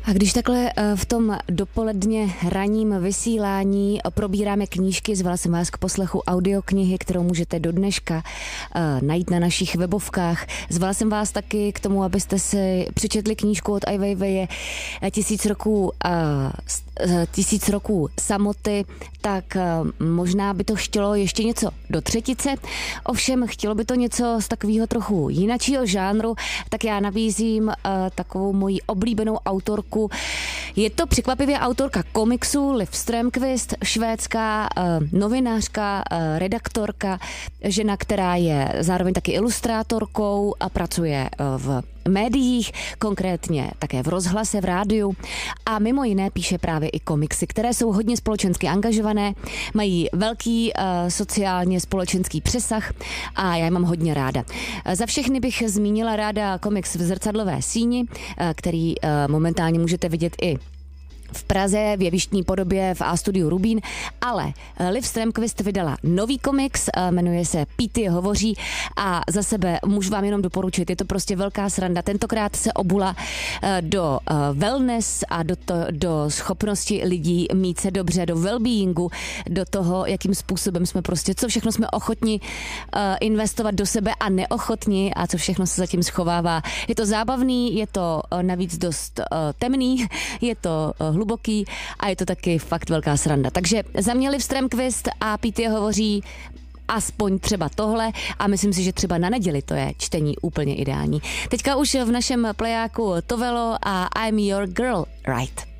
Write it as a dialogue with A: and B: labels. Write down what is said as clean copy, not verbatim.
A: A když takhle v tom dopoledně ranním vysílání probíráme knížky, zvala jsem vás k poslechu audioknihy, kterou můžete do dneška najít na našich webovkách. Zvala jsem vás taky k tomu, abyste si přečetli knížku od Ai Weiweje Tisíc roků samoty, tak možná by to chtělo ještě něco do třetice, ovšem chtělo by to něco z takového trochu jinačího žánru, tak já nabízím takovou moji oblíbenou autorku. Je to překvapivě autorka komiksu Liv Strömquist, švédská novinářka, redaktorka, žena, která je zároveň taky ilustrátorkou a pracuje v médiích, konkrétně také v rozhlase, v rádiu a mimo jiné píše právě i komiksy, které jsou hodně společensky angažované, mají velký sociálně společenský přesah a já je mám hodně ráda. Za všechny bych zmínila ráda komiks v zrcadlové síni, který momentálně můžete vidět i v Praze v jevištní podobě v A-studiu Rubín, ale Liv Strömquist vydala nový komiks, jmenuje se P.T. hovoří a za sebe můžu vám jenom doporučit, je to prostě velká sranda. Tentokrát se obula do wellness a do schopnosti lidí mít se dobře, do well-beingu, do toho, jakým způsobem jsme prostě, co všechno jsme ochotni investovat do sebe a neochotni a co všechno se zatím schovává. Je to zábavný, je to navíc dost temný, je to hluboký a je to taky fakt velká sranda. Takže za mě Liv Strömquist a P.T. hovoří aspoň třeba tohle a myslím si, že třeba na neděli to je čtení úplně ideální. Teďka už v našem plejáku Tovelo a I'm Your Girl, Right.